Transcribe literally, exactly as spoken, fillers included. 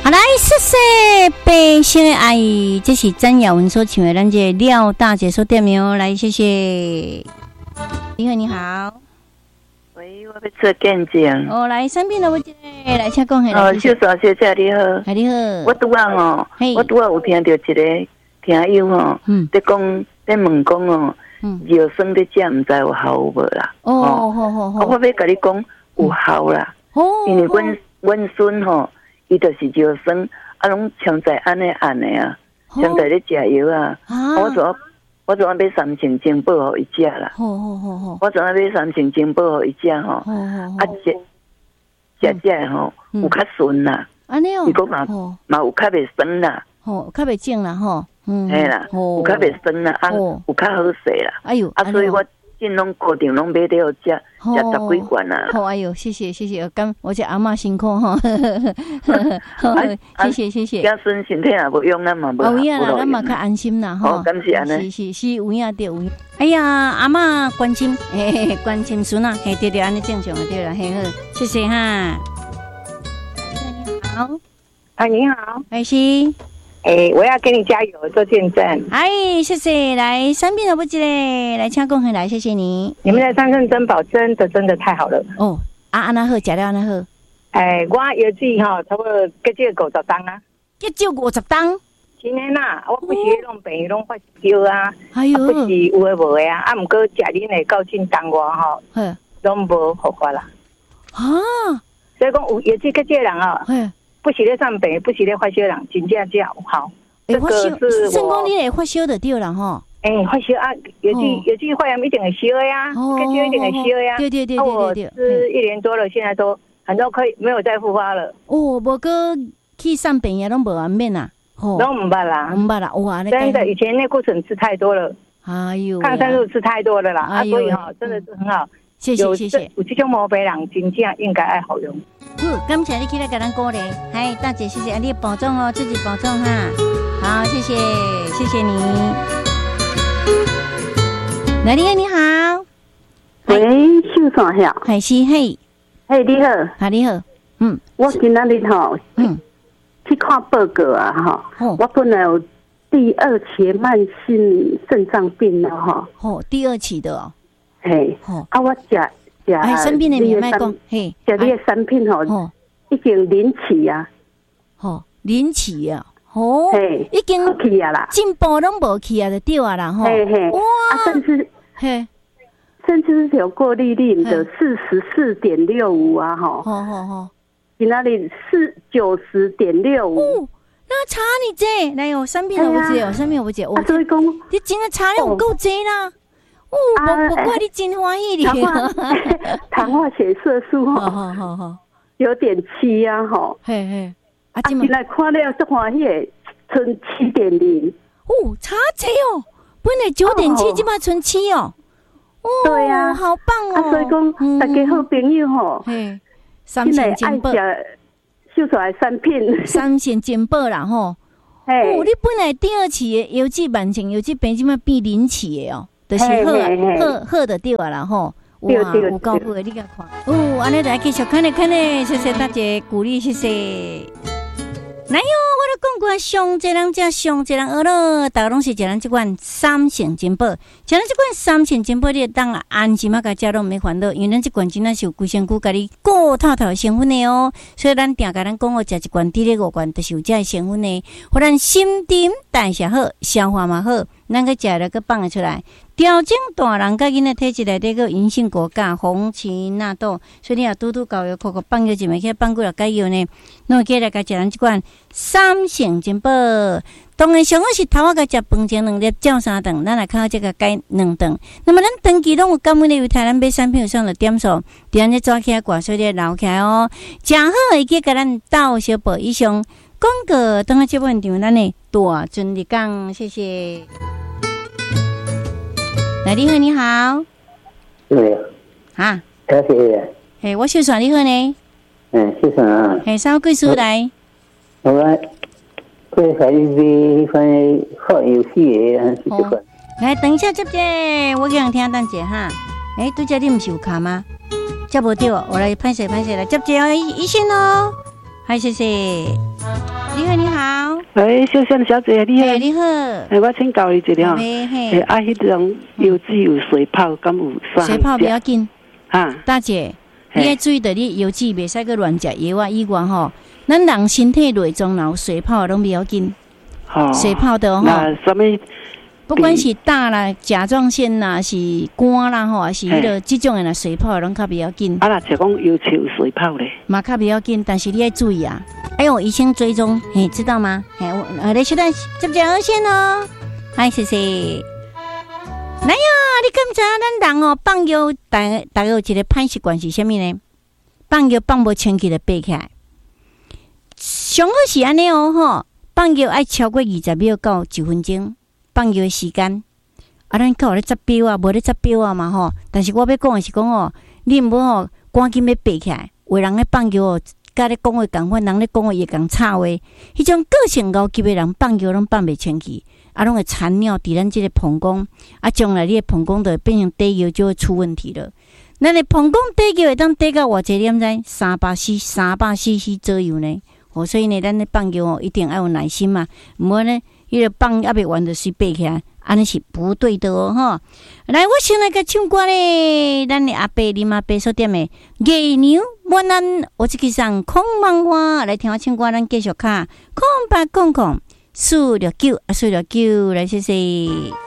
好来，谢谢悲伤的阿姨，这是詹雅文所唱的，咱这廖大姐所点名哦，来谢谢。你好，你好。 喂，我要做见证。 哦，来，身边的我这个来请讲下。 哦，秀嫂小姐你好。 哎，你好。 我拄啊吼，我拄啊有听到一个听友吼，嗯，在讲在问讲哦，嗯，药酸在食，唔知有效有无啦？ 哦，好好好。 我要甲你讲有效啦。哦。因为阮阮孙吼，伊就是药酸，啊，拢常在安尼按的啊，常在咧食药啊。啊。我昨我昨晚买三千精宝互伊食啦。好好好好。我昨晚买三千精宝互伊食吼。好好好。啊，食食食吼，有较顺啦。安尼哦。伊讲嘛嘛有较袂酸啦。 吼，较袂正啦吼。 嗯。嘿啦。有较袂酸啦，啊，有较好势啦。哎呦。啊，所以我尽拢固定拢买了食，食十几罐啦。 好，哎呦，谢谢谢谢，感我这阿嬷辛苦哈。谢谢谢谢。 子孙身体也无用，咱嘛无。 有影啦，咱嘛较安心啦吼。 好，感谢安尼。 是是是，有影对有影。哎呀，阿嬷关心，嘿嘿，关心孙啊，嘿对对，安尼正常啊对啦，嘿好，谢谢哈。你好， 啊你好， 哎是。 哎，我要给你加油做见证。 哎，谢谢，来三遍都不记嘞，来请共回来，谢谢你。 你们的三圣珍宝真的真的太好了哦！啊，安那好，食了安那好。 哎，我药剂哈，差不多结少五十担啊。 结少五十担？ 真的啦，我不是弄病拢发烧啊， 哎呦， 不是有诶无诶啊，啊，毋过食恁诶高进当我吼，拢无好法啦。啊，所以讲有药剂结少人哦。不是咧上病，不是咧发烧人，真正正好。 这个是我。算讲你会发烧就对了吼。 哎，发烧啊，有句有句发炎一定会烧呀，发烧一定会烧呀。对对对对对。我是一年多了，现在都很多可以没有再复发了。 哦，无个去上病也拢无完面呐。 哦，都唔捌啦， 唔捌啦，哇！ 真的，以前内固醇吃太多了， 哎呦， 抗生素吃太多了啦，啊，所以哈，真的是很好。 谢谢谢谢。 有这种毛病人，真正应该爱好用。 好，感谢你起来给咱鼓励，嗨，大姐，谢谢你保重哦，自己保重哈。好，谢谢，谢谢你。来，你好，你好。 喂，秀嫂好， 海西嘿， 嘿，你好， 啊，你好，嗯， 我今仔日吼，嗯，去看报告啊，哈，我本来有第二期慢性肾脏病了哈， 哦，第二期的哦， 嘿，啊，我食。 哎，生病的你卖讲，嘿， 食你的产品吼，已经临期啊， 吼，临期啊，哦，已经去啊啦， 进步拢无去啊，就对啊啦，吼， 嘿嘿，哇，甚至嘿，甚至是有过滤率的四十四点六五啊，吼，好好好，你那里四九十点六五， 那差你这，来有生病了不解哦，生病了不解， 我所以讲， 你真的差有够济啦。哦，不不怪你真欢喜的， 糖化血色素哈，好好好，有点七啊哈，嘿嘿，啊，进来看了这欢喜，存七点零， 哦，差这哦，本来九点七，今嘛存七哦， 哦，对呀， 好棒哦， 所以讲大家好朋友吼，嘿， 三线金宝， 秀出来三片， 三线金宝啦吼，哦，你本来第二期的邮寄慢性邮寄病，今嘛变零期的哦。就是好好好的对啊啦吼，哇，有够好的，你甲看。哦，安尼来继续看咧看咧，谢谢大家鼓励，谢谢。来哟，我都讲过，上一人食上一人学咯，大家拢是食咱这款三线金宝，食咱这款三线金宝，你当安心啊，甲食拢免烦恼，因为咱这款真正是有规身躯，甲你顾透透成分的哦。所以咱定甲咱讲哦，食一罐滴咧五罐，就是有这个成分的，互咱心肠代谢好，消化嘛好，咱个食了个放得出来。调整大人甲囡仔体质内底个银杏果苷、红荠纳豆，所以你若拄拄搞药，口口放药一枚，去放几落解药呢？侬起来甲食咱即款三成金宝。当然上好是头仔甲食饭前两粒，照三顿，咱来看下这个解两顿。那么咱长期拢有感染的有台咱买产品有上的点数，伫安尼抓起来挂水咧留起来哦，正好会去甲咱斗小宝以上广告。当下这部分场咱的大尊的讲，谢谢。来，你好，你好。 对。 啊。 谢谢。 嘿，我秀爽你好呢。 嗯，秀爽啊。 嘿，啥贵书来？ 我会还是买翻好游戏的，是这款。 来，等一下接接，我给人听等者哈。哎，拄则你唔是有卡吗？接无对哦，我来拍摄拍摄来接接哦，一线哦。 嗨，谢谢。你好，你好。 喂，秀香小姐，你好。 你好。 哎，我请教你一下。哎，啊，迄种油脂有水泡，敢有啥？ 水泡不要紧。 啊， 大姐，你要注意的，你油脂袂使个乱食药啊，以外吼，咱人身体内中若有水泡拢不要紧。 哦。 水泡的吼。 那什么？ 不管是大啦、甲状腺啦、是肝啦吼，还是迄个这种的啦，水泡拢较不要紧。 啊，那就讲要求水泡咧， 嘛较不要紧，但是你要注意啊。哎呦，医生追踪，你知道吗？哎，我呃，来小段接不接热线哦？嗨，谢谢。来呀，你敢知咱人哦放药，大大家有一个歹习惯是啥物呢？放药放无清气就爬起来。上好是安尼哦吼，放药爱超过二十秒到一分钟。放药的时间，啊，咱有咧执表啊，无咧执表啊嘛吼。但是我要讲的是讲哦，你毋好吼赶紧要爬起来。有人咧放药哦，甲咧讲话共款，人咧讲话也共插话。迄种个性高级的人放药拢放袂清气，啊，拢会残尿伫咱即个膀胱，啊，将来你的膀胱就会变成低药，就会出问题了。咱的膀胱低药会当低到偌济点知？三百 c 三百 cc 左右呢。哦，所以呢，咱咧放药哦，一定要有耐心嘛，毋好呢。伊个放还袂完就是爬起来，安尼是不对的哦吼。来，我先来个唱歌咧，咱的阿伯林阿伯所点的《月娘晚安》，我这个上空梦话来听我唱歌，咱继续卡空八空空四六九啊四六九来谢谢。